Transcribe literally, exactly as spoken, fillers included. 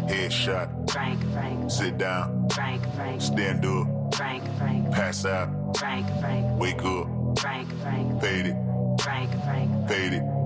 Headshot. Frank, Frank. Sit down. Frank, Frank. Stand up. Frank, Frank. Pass out. Frank, Frank. Wake up. Frank,